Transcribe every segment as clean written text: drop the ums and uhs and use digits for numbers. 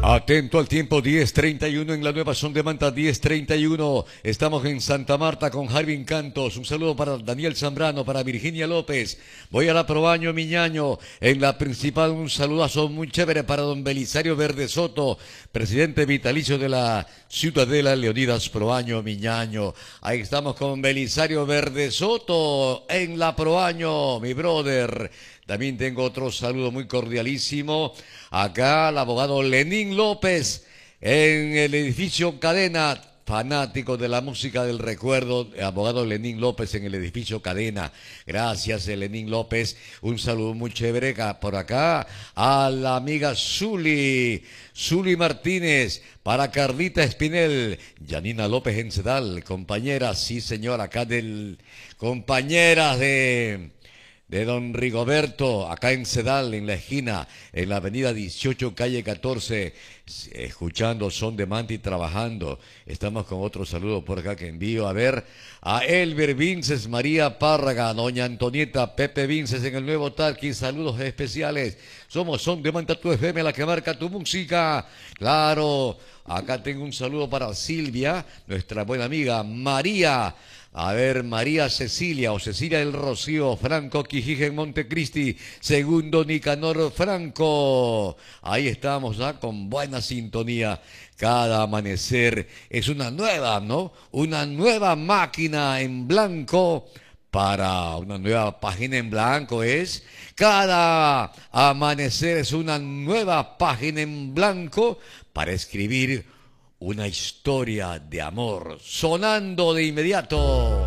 Atento al tiempo, 10:31 en la nueva Son de Manta, 10:31. Estamos en Santa Marta con Jarvin Cantos. Un saludo para Daniel Zambrano, para Virginia López. Voy a la Proaño Miñaño. En la principal, un saludazo muy chévere para don Belisario Verde Soto, presidente vitalicio de la Ciudadela Leonidas Proaño Miñaño. Ahí estamos con Belisario Verde Soto en la Proaño, mi brother. También tengo otro saludo muy cordialísimo. Acá el abogado Lenín López en el edificio Cadena, fanático de la música del recuerdo, abogado Lenín López en el edificio Cadena. Gracias, Lenín López. Un saludo muy chévere por acá a la amiga Zuli Martínez, para Carlita Espinel, Yanina López Encedal, compañeras, sí señor, acá compañeras de don Rigoberto, acá en Cedal, en la esquina, en la avenida 18, calle 14, escuchando Son de Manta y trabajando. Estamos con otro saludo por acá que envío, a ver, a Elber Vinces, María Párraga, doña Antonieta, Pepe Vinces en el Nuevo Tarqui, saludos especiales. Somos Son de Manta, tu FM, la que marca tu música. Claro, acá tengo un saludo para Silvia, nuestra buena amiga María. A ver, María Cecilia o Cecilia del Rocío Franco Quijije en Montecristi, segundo Nicanor Franco. Ahí estamos, con buena sintonía. Cada amanecer es una nueva, ¿no? Una nueva máquina en blanco para una nueva página en blanco es. Cada amanecer es una nueva página en blanco para escribir una historia de amor, sonando de inmediato.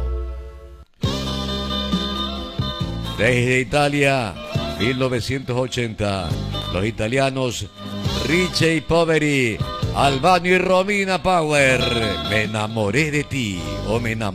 Desde Italia, 1980, los italianos Richie Poveri, Albano y Romina Power. Me enamoré de ti, o me enamoré.